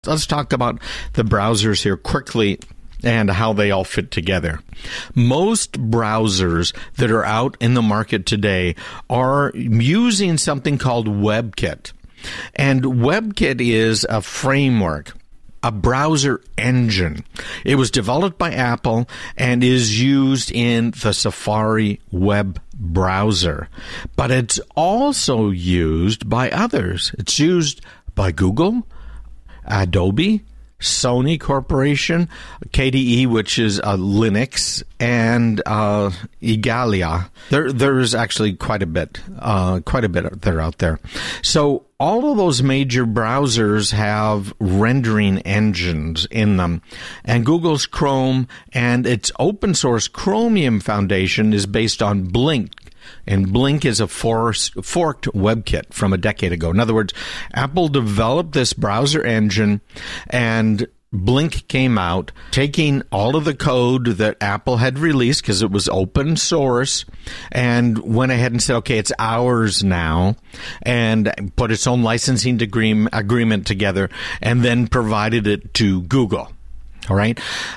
Let's talk about the browsers here quickly and how they all fit together. Most browsers that are out in the market today are using something called WebKit. And WebKit is a framework, a browser engine. It was developed by Apple and is used in the Safari web browser. But it's also used by others. It's used by Google, Adobe, Sony Corporation, KDE, which is Linux, and Igalia. There's actually quite a bit that are out there. So all of those major browsers have rendering engines in them, and Google's Chrome and its open source Chromium Foundation is based on Blink. And Blink is a forked WebKit from a decade ago. In other words, Apple developed this browser engine, and Blink came out, taking all of the code that Apple had released because it was open source, and went ahead and said, okay, it's ours now, and put its own licensing agreement together, and then provided it to Google. All right.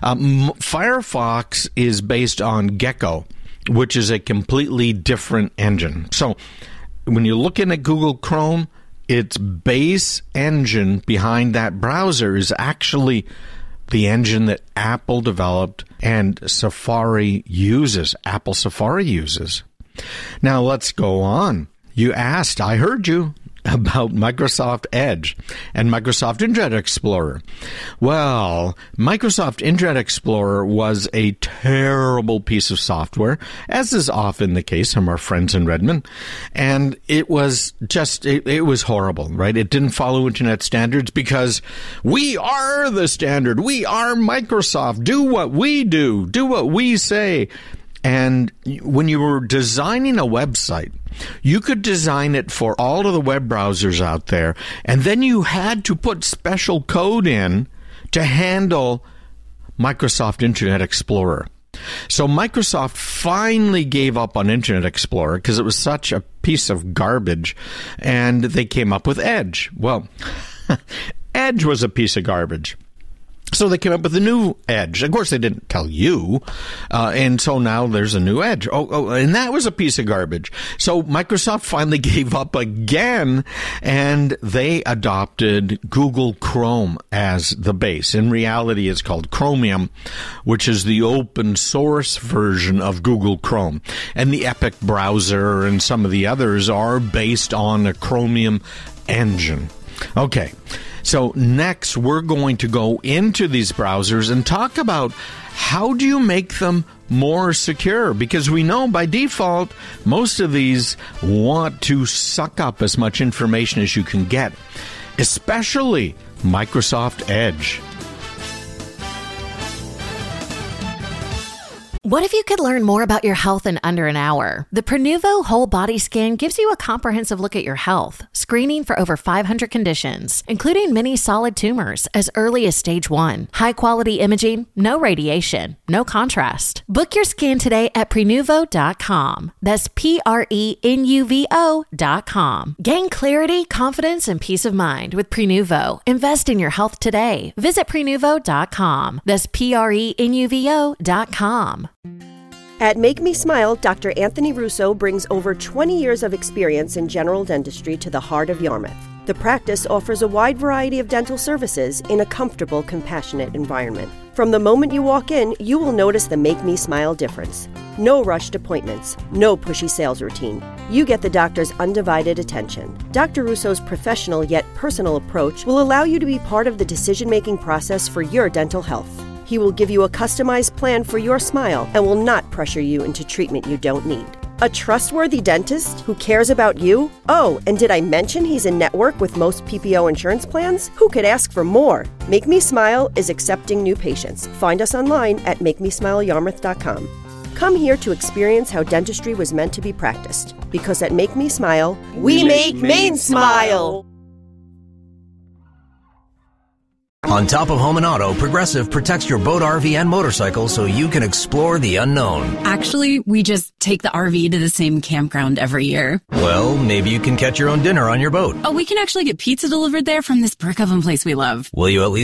Firefox is based on Gecko, which is a completely different engine. So when you're looking at Google Chrome, its base engine behind that browser is actually the engine that Apple developed and Safari uses. Apple Safari uses. Now let's go on. You asked, I heard you, about Microsoft Edge and Microsoft Internet Explorer. Well, Microsoft Internet Explorer was a terrible piece of software, as is often the case from our friends in Redmond. And it was just, it was horrible, right? It didn't follow internet standards because we are the standard. We are Microsoft. Do what we do. Do what we say. And when you were designing a website, you could design it for all of the web browsers out there, and then you had to put special code in to handle Microsoft Internet Explorer. So Microsoft finally gave up on Internet Explorer because it was such a piece of garbage, and they came up with Edge. Well, Edge was a piece of garbage. So they came up with a new Edge. Of course, they didn't tell you. And so now there's a new Edge. And that was a piece of garbage. So Microsoft finally gave up again, and they adopted Google Chrome as the base. In reality, it's called Chromium, which is the open source version of Google Chrome. And the Epic browser and some of the others are based on a Chromium engine. Okay. So next, we're going to go into these browsers and talk about how do you make them more secure? Because we know by default, most of these want to suck up as much information as you can get, especially Microsoft Edge. What if you could learn more about your health in under an hour? The Prenuvo Whole Body Scan gives you a comprehensive look at your health, screening for over 500 conditions, including many solid tumors as early as stage 1. High-quality imaging, no radiation, no contrast. Book your scan today at Prenuvo.com. That's Prenuvo.com. Gain clarity, confidence, and peace of mind with Prenuvo. Invest in your health today. Visit Prenuvo.com. That's Prenuvo.com. At Make Me Smile, Dr. Anthony Russo brings over 20 years of experience in general dentistry to the heart of Yarmouth. The practice offers a wide variety of dental services in a comfortable, compassionate environment. From the moment you walk in, you will notice the Make Me Smile difference. No rushed appointments, no pushy sales routine. You get the doctor's undivided attention. Dr. Russo's professional yet personal approach will allow you to be part of the decision-making process for your dental health. He will give you a customized plan for your smile and will not pressure you into treatment you don't need. A trustworthy dentist who cares about you? Oh, and did I mention he's in network with most PPO insurance plans? Who could ask for more? Make Me Smile is accepting new patients. Find us online at MakeMeSmileYarmouth.com. Come here to experience how dentistry was meant to be practiced. Because at Make Me Smile, we make Maine smile! On top of home and auto, Progressive protects your boat, RV, and motorcycle so you can explore the unknown. Actually, we just take the RV to the same campground every year. Well, maybe you can catch your own dinner on your boat. Oh, we can actually get pizza delivered there from this brick oven place we love. Will you at least